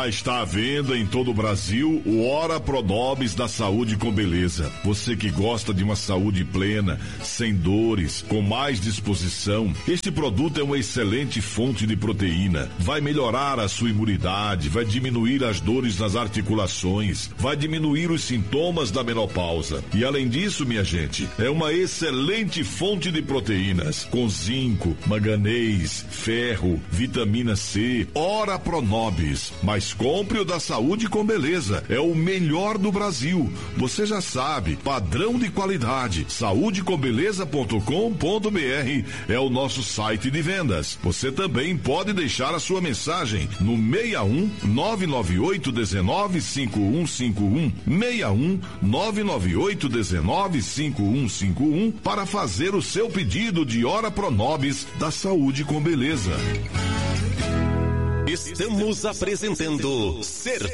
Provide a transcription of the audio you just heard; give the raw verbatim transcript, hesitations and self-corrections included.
Está à venda em todo o Brasil o Ora Pronobis da Saúde com Beleza. Você que gosta de uma saúde plena, sem dores, com mais disposição, este produto é uma excelente fonte de proteína. Vai melhorar a sua imunidade, vai diminuir as dores nas articulações, vai diminuir os sintomas da menopausa. E além disso, minha gente, é uma excelente fonte de proteínas, com zinco, manganês, ferro, vitamina C. Ora Pronobis. Mas compre o da Saúde com Beleza. É o melhor do Brasil. Você já sabe, padrão de qualidade. saúde com beleza ponto com ponto br é o nosso site de vendas. Você também pode deixar a sua mensagem no seis um nove nove oito um nove cinco um cinco um, seis um nove nove oito um nove cinco um cinco um para fazer o seu pedido de Ora Pronobis da Saúde com Beleza. Estamos apresentando Ser